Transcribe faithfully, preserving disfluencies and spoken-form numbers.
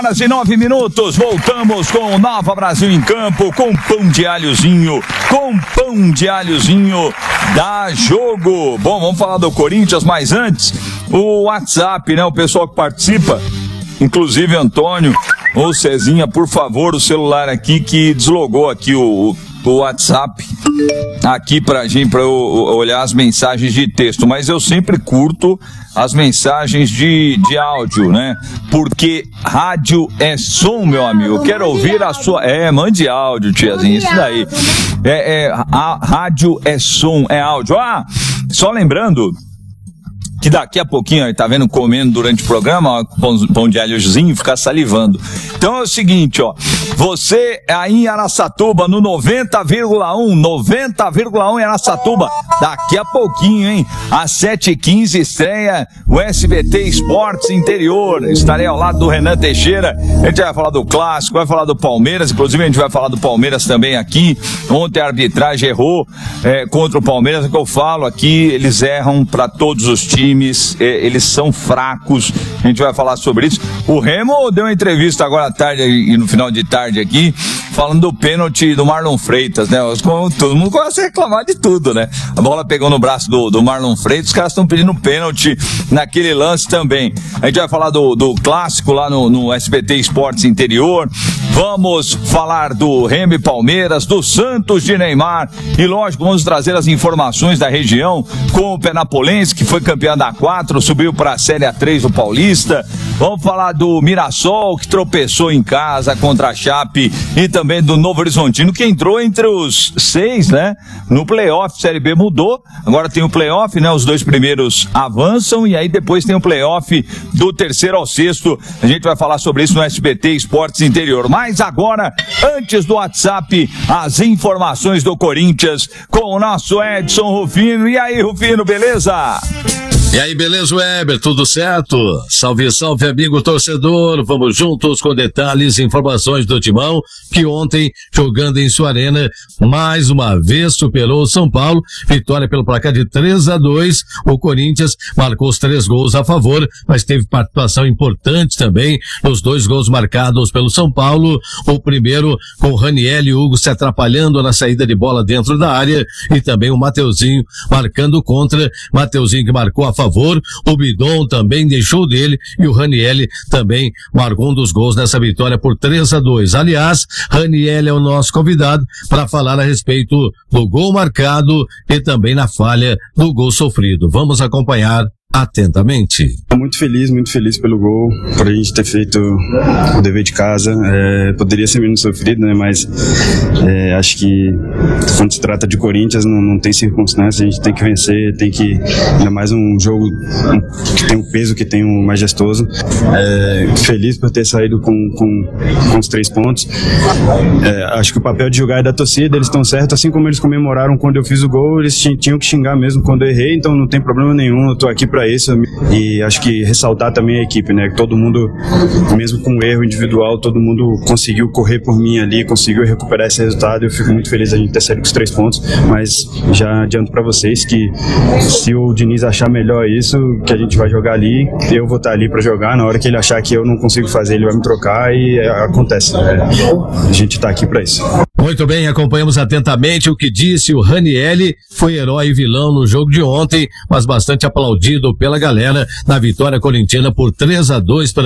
Horas e nove minutos, voltamos com o Nova Brasil em Campo, com pão de alhozinho, com pão de alhozinho da Jogo. Bom, vamos falar do Corinthians, mas antes, o WhatsApp, né, o pessoal que participa, inclusive Antônio ou Cezinha, por favor, o celular aqui que deslogou aqui o, o WhatsApp aqui pra gente, pra eu olhar as mensagens de texto, mas eu sempre curto as mensagens de, de áudio, né? Porque rádio é som, meu amigo. Eu quero ouvir a sua... É, mande áudio, tiazinha, isso daí. É, é, a rádio é som, é áudio. Ah, só lembrando que daqui a pouquinho, ó, tá vendo, comendo durante o programa, ó, pão, pão de alhozinho, ficar salivando. Então é o seguinte, ó, você aí em Araçatuba, no noventa vírgula um, noventa vírgula um em Araçatuba, daqui a pouquinho, hein, às sete e quinze estreia o S B T Esportes Interior. Estarei ao lado do Renan Teixeira, a gente vai falar do Clássico, vai falar do Palmeiras, inclusive a gente vai falar do Palmeiras também aqui. Ontem a arbitragem errou é, contra o Palmeiras, é o que eu falo aqui, eles erram para todos os times. Eles são fracos, a gente vai falar sobre isso. O Remo deu uma entrevista agora à tarde e no final de tarde aqui, falando do pênalti do Marlon Freitas, né? Todo mundo começa a reclamar de tudo, né? A bola pegou no braço do, do Marlon Freitas, os caras estão pedindo pênalti naquele lance também. A gente vai falar do, do Clássico lá no, no S B T Esportes Interior, vamos falar do Remo e Palmeiras, do Santos de Neymar e, lógico, vamos trazer as informações da região com o Penapolense, que foi campeão da A quatro, subiu para a Série A três do Paulista. Vamos falar do Mirassol, que tropeçou em casa contra a Chape, e também do Novo Horizontino, que entrou entre os seis, né? No playoff, Série B mudou, agora tem o playoff, né? Os dois primeiros avançam e aí depois tem o playoff do terceiro ao sexto. A gente vai falar sobre isso no S B T Esportes Interior. Mas agora, antes do WhatsApp, as informações do Corinthians com o nosso Edson Rufino. E aí, Rufino, beleza? E aí, beleza, Weber? Tudo certo? Salve, salve, amigo torcedor. Vamos juntos com detalhes e informações do Timão, que ontem, jogando em sua arena, mais uma vez superou o São Paulo. Vitória pelo placar de três a dois. O Corinthians marcou os três gols a favor, mas teve participação importante também nos dois gols marcados pelo São Paulo. O primeiro com o Raniel e o Hugo se atrapalhando na saída de bola dentro da área, e também o Mateuzinho marcando contra. Mateuzinho que marcou a favor, o Bidon também deixou dele e o Raniel também marcou um dos gols nessa vitória por três a dois. Aliás, Raniel é o nosso convidado para falar a respeito do gol marcado e também na falha do gol sofrido. Vamos acompanhar atentamente. Muito feliz, muito feliz pelo gol, por a gente ter feito o dever de casa. É, poderia ser menos sofrido, né? Mas é, acho que quando se trata de Corinthians não, não tem circunstância, a gente tem que vencer, tem que, ainda mais um jogo que tem o peso que tem um majestoso. É, feliz por ter saído com, com, com os três pontos. É, acho que o papel de jogar é da torcida, eles estão certos, assim como eles comemoraram quando eu fiz o gol, eles tinham que xingar mesmo quando eu errei, então não tem problema nenhum, eu tô aqui pra isso. E acho que ressaltar também a equipe, né? Todo mundo, mesmo com um erro individual, todo mundo conseguiu correr por mim ali, conseguiu recuperar esse resultado. Eu fico muito feliz da gente ter saído com os três pontos, mas já adianto pra vocês que se o Diniz achar melhor isso, que a gente vai jogar ali, eu vou estar ali pra jogar. Na hora que ele achar que eu não consigo fazer, ele vai me trocar e acontece, né? A gente tá aqui pra isso. Muito bem, acompanhamos atentamente o que disse o Raniel. Foi herói e vilão no jogo de ontem, mas bastante aplaudido pela galera na vitória corintiana por três a dois.